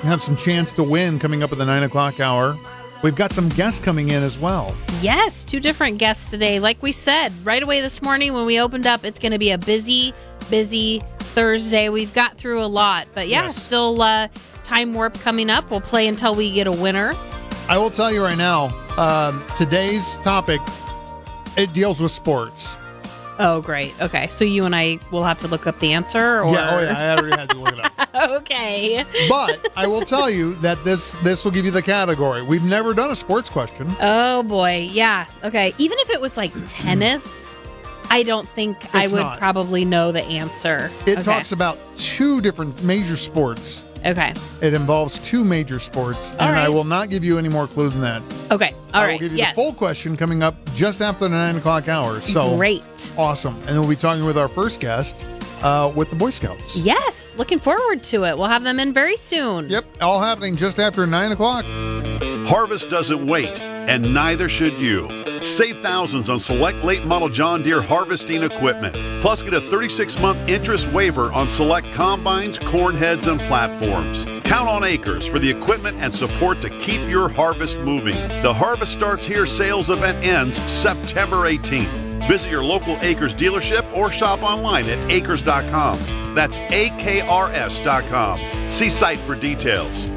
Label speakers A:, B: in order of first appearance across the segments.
A: have some chance to win coming up at the 9 o'clock hour. We've got some guests coming in as well.
B: Yes, 2 different guests today. Like we said, right away this morning when we opened up, it's going to be a busy Thursday. We've got through a lot. But still Time Warp coming up. We'll play until we get a winner.
A: I will tell you right now, today's topic, it deals with sports.
B: Oh, great. Okay, so you and I will have to look up the answer? Or?
A: Yeah, I already had to look it up.
B: Okay.
A: But I will tell you that this will give you the category. We've never done a sports question.
B: Oh, boy. Yeah. Okay. Even if it was like tennis, I don't think I would probably know the answer.
A: It talks about 2 different major sports.
B: Okay.
A: It involves 2 major sports, and I will not give you any more clues than that.
B: Okay. All right.
A: I will give you the full question coming up just after the 9 o'clock hour. So
B: great.
A: Awesome. And then we'll be talking with our first guest with the Boy Scouts.
B: Yes. Looking forward to it. We'll have them in very soon.
A: Yep. All happening just after 9 o'clock.
C: Harvest doesn't wait, and neither should you. Save thousands on select late model John Deere harvesting equipment. Plus, get a 36-month interest waiver on select combines, corn heads, and platforms. Count on Acres for the equipment and support to keep your harvest moving. The Harvest Starts Here sales event ends September 18th. Visit your local Acres dealership or shop online at acres.com. That's AKRS.com. See site for details.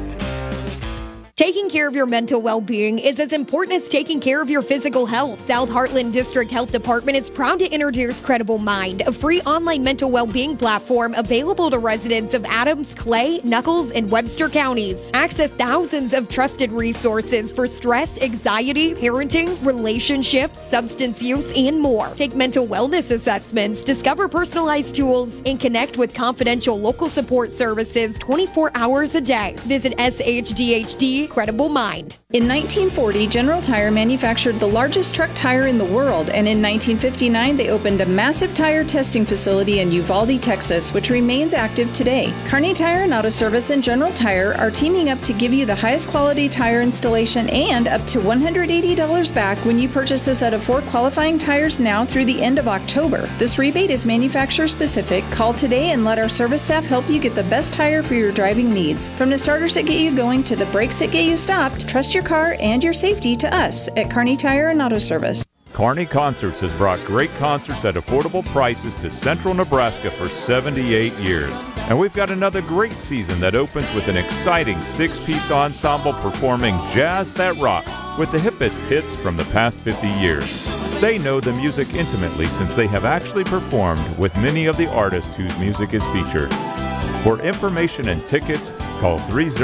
D: Taking care of your mental well-being is as important as taking care of your physical health. South Heartland District Health Department is proud to introduce Credible Mind, a free online mental well-being platform available to residents of Adams, Clay, Nuckolls, and Webster counties. Access thousands of trusted resources for stress, anxiety, parenting, relationships, substance use, and more. Take mental wellness assessments, discover personalized tools, and connect with confidential local support services 24 hours a day. Visit SHDHD Credible Mind.
E: In 1940, General Tire manufactured the largest truck tire in the world, and in 1959, they opened a massive tire testing facility in Uvalde, Texas, which remains active today. Kearney Tire and Auto Service and General Tire are teaming up to give you the highest quality tire installation and up to $180 back when you purchase a set of 4 qualifying tires now through the end of October. This rebate is manufacturer specific. Call today and let our service staff help you get the best tire for your driving needs. From the starters that get you going to the brakes that get you stopped, trust your car and your safety to us at Kearney Tire and Auto Service.
F: Kearney Concerts has brought great concerts at affordable prices to Central Nebraska for 78 years. And we've got another great season that opens with an exciting 6-piece ensemble performing Jazz That Rocks with the hippest hits from the past 50 years. They know the music intimately since they have actually performed with many of the artists whose music is featured. For information and tickets, call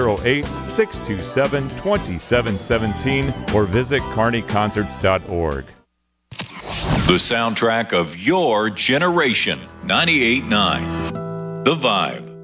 F: 308-627-2717 or visit kearneyconcerts.org.
G: The soundtrack of your generation, 98.9 The Vibe.